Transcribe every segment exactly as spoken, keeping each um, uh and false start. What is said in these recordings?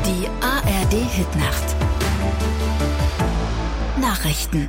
Die A R D-Hitnacht. Nachrichten.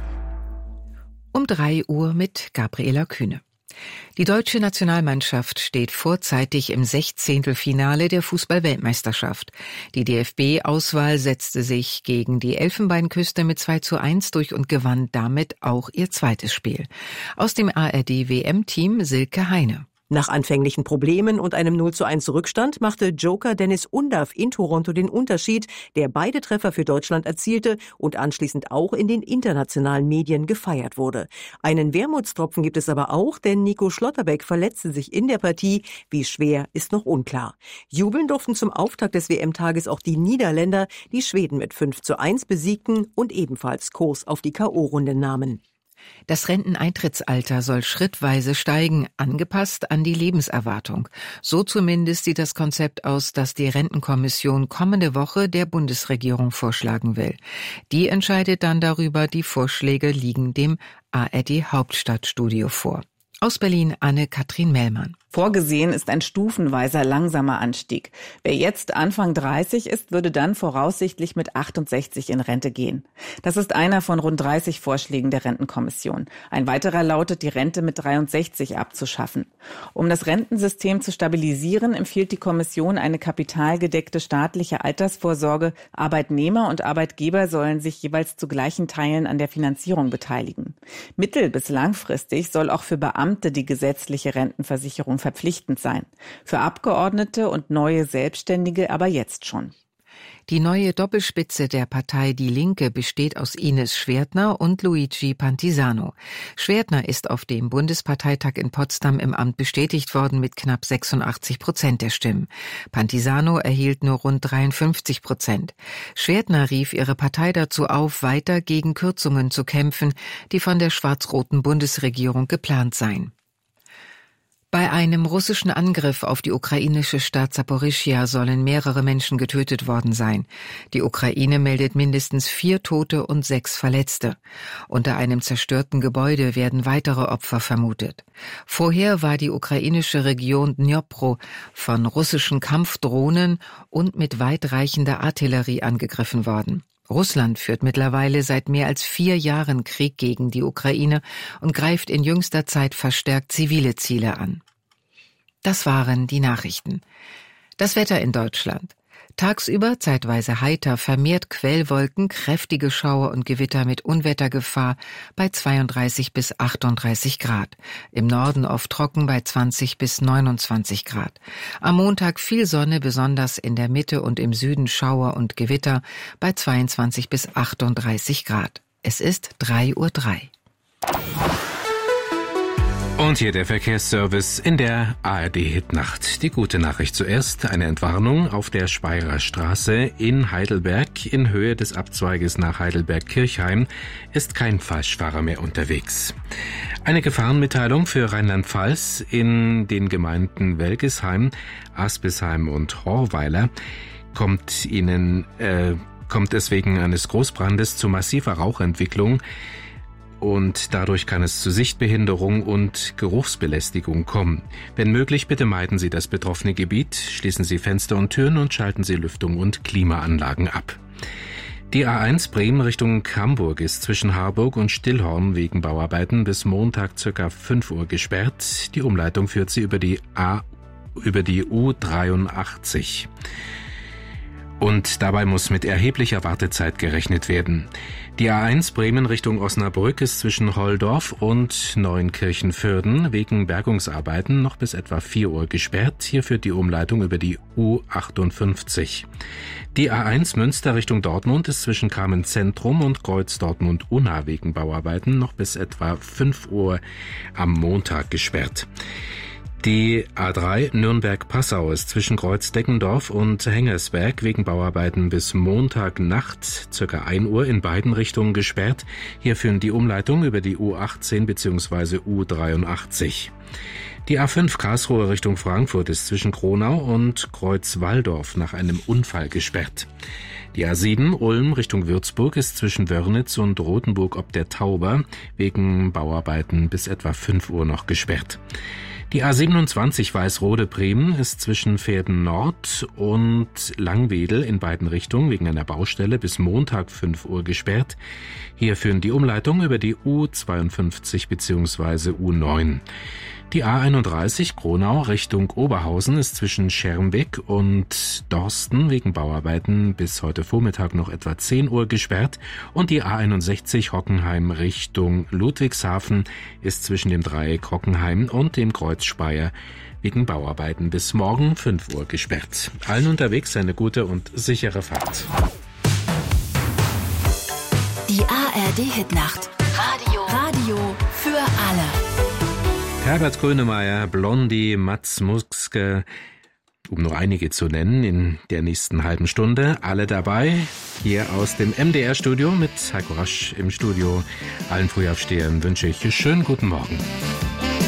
Um drei Uhr mit Gabriela Kühne. Die deutsche Nationalmannschaft steht vorzeitig im Sechzehntelfinale der Fußball-Weltmeisterschaft. Die D F B-Auswahl setzte sich gegen die Elfenbeinküste mit zwei zu eins durch und gewann damit auch ihr zweites Spiel. Aus dem A R D-W M-Team Silke Heine. Nach anfänglichen Problemen und einem null zu eins Rückstand machte Joker Dennis Undav in Toronto den Unterschied, der beide Treffer für Deutschland erzielte und anschließend auch in den internationalen Medien gefeiert wurde. Einen Wermutstropfen gibt es aber auch, denn Nico Schlotterbeck verletzte sich in der Partie. Wie schwer, ist noch unklar. Jubeln durften zum Auftakt des W M-Tages auch die Niederländer, die Schweden mit fünf zu eins besiegten und ebenfalls Kurs auf die K O-Runde nahmen. Das Renteneintrittsalter soll schrittweise steigen, angepasst an die Lebenserwartung. So zumindest sieht das Konzept aus, das die Rentenkommission kommende Woche der Bundesregierung vorschlagen will. Die entscheidet dann darüber, die Vorschläge liegen dem A R D-Hauptstadtstudio vor. Aus Berlin Anne-Kathrin Mellmann. Vorgesehen ist ein stufenweiser langsamer Anstieg. Wer jetzt Anfang dreißig ist, würde dann voraussichtlich mit achtundsechzig in Rente gehen. Das ist einer von rund dreißig Vorschlägen der Rentenkommission. Ein weiterer lautet, die Rente mit dreiundsechzig abzuschaffen. Um das Rentensystem zu stabilisieren, empfiehlt die Kommission eine kapitalgedeckte staatliche Altersvorsorge. Arbeitnehmer und Arbeitgeber sollen sich jeweils zu gleichen Teilen an der Finanzierung beteiligen. Mittel- bis langfristig soll auch für Beamte die gesetzliche Rentenversicherung verpflichtend sein. Für Abgeordnete und neue Selbstständige aber jetzt schon. Die neue Doppelspitze der Partei Die Linke besteht aus Ines Schwertner und Luigi Pantisano. Schwertner ist auf dem Bundesparteitag in Potsdam im Amt bestätigt worden mit knapp sechsundachtzig Prozent der Stimmen. Pantisano erhielt nur rund dreiundfünfzig Prozent. Schwertner rief ihre Partei dazu auf, weiter gegen Kürzungen zu kämpfen, die von der schwarz-roten Bundesregierung geplant seien. Bei einem russischen Angriff auf die ukrainische Stadt Saporischschja sollen mehrere Menschen getötet worden sein. Die Ukraine meldet mindestens vier Tote und sechs Verletzte. Unter einem zerstörten Gebäude werden weitere Opfer vermutet. Vorher war die ukrainische Region Dnipro von russischen Kampfdrohnen und mit weitreichender Artillerie angegriffen worden. Russland führt mittlerweile seit mehr als vier Jahren Krieg gegen die Ukraine und greift in jüngster Zeit verstärkt zivile Ziele an. Das waren die Nachrichten. Das Wetter in Deutschland. Tagsüber zeitweise heiter, vermehrt Quellwolken, kräftige Schauer und Gewitter mit Unwettergefahr bei zweiunddreißig bis achtunddreißig Grad. Im Norden oft trocken bei zwanzig bis neunundzwanzig Grad. Am Montag viel Sonne, besonders in der Mitte und im Süden Schauer und Gewitter bei zweiundzwanzig bis achtunddreißig Grad. Es ist drei Uhr drei. Und hier der Verkehrsservice in der A R D-Hitnacht. Die gute Nachricht zuerst, eine Entwarnung auf der Speirer Straße in Heidelberg. In Höhe des Abzweiges nach Heidelberg-Kirchheim ist kein Falschfahrer mehr unterwegs. Eine Gefahrenmitteilung für Rheinland-Pfalz in den Gemeinden Welgesheim, Aspisheim und Horweiler kommt Ihnen, äh, kommt es wegen eines Großbrandes zu massiver Rauchentwicklung. Und dadurch kann es zu Sichtbehinderung und Geruchsbelästigung kommen. Wenn möglich, bitte meiden Sie das betroffene Gebiet, schließen Sie Fenster und Türen und schalten Sie Lüftung und Klimaanlagen ab. Die A eins Bremen Richtung Hamburg ist zwischen Harburg und Stillhorn wegen Bauarbeiten bis Montag ca. fünf Uhr gesperrt. Die Umleitung führt sie über die A, über die U dreiundachtzig. Und dabei muss mit erheblicher Wartezeit gerechnet werden. Die A eins Bremen Richtung Osnabrück ist zwischen Holdorf und Neunkirchen-Vörden wegen Bergungsarbeiten noch bis etwa vier Uhr gesperrt. Hier führt die Umleitung über die U achtundfünfzig. Die A eins Münster Richtung Dortmund ist zwischen Kamen Zentrum und Kreuz Dortmund-Unna wegen Bauarbeiten noch bis etwa fünf Uhr am Montag gesperrt. Die A drei Nürnberg-Passau ist zwischen Kreuz-Deckendorf und Hengersberg wegen Bauarbeiten bis Montagnacht ca. ein Uhr in beiden Richtungen gesperrt. Hier führen die Umleitung über die U achtzehn bzw. U dreiundachtzig. Die A fünf Karlsruhe Richtung Frankfurt ist zwischen Kronau und Kreuz-Walldorf nach einem Unfall gesperrt. Die A sieben Ulm Richtung Würzburg ist zwischen Wörnitz und Rothenburg ob der Tauber wegen Bauarbeiten bis etwa fünf Uhr noch gesperrt. Die A siebenundzwanzig Weißrode-Bremen ist zwischen Verden Nord und Langwedel in beiden Richtungen wegen einer Baustelle bis Montag fünf Uhr gesperrt. Hier führen die Umleitungen über die U zweiundfünfzig bzw. U neun. Die A einunddreißig Gronau Richtung Oberhausen ist zwischen Schermbeck und Dorsten wegen Bauarbeiten bis heute Vormittag noch etwa zehn Uhr gesperrt und die A einundsechzig Hockenheim Richtung Ludwigshafen ist zwischen dem Dreieck Hockenheim und dem Kreuz Speyer wegen Bauarbeiten bis morgen fünf Uhr gesperrt. Allen unterwegs eine gute und sichere Fahrt. Die A R D-Hitnacht. Radio. Radio für alle. Herbert Grönemeyer, Blondie, Mats Muske, um nur einige zu nennen, in der nächsten halben Stunde. Alle dabei, hier aus dem M D R-Studio mit Heiko Rasch im Studio. Allen Frühaufstehern wünsche ich schönen guten Morgen.